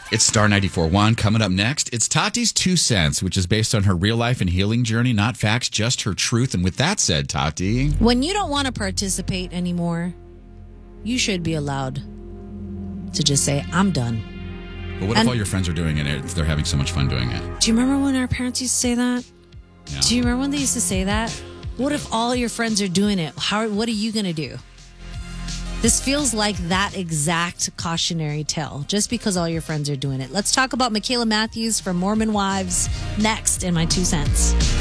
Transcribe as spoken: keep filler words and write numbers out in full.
It's Star ninety-four point one. Coming up next, it's Tati's Two Cents, which is based on her real life and healing journey, not facts, just her truth. And with that said, Tati, when you don't want to participate anymore, you should be allowed to just say, I'm done. But what and, if all your friends are doing it? They're having so much fun doing it. Do you remember when our parents used to say that? Yeah. Do you remember when they used to say that? What if all your friends are doing it? How? What are you going to do? This feels like that exact cautionary tale, just because all your friends are doing it. Let's talk about Michaela Matthews from Mormon Wives next in my two cents.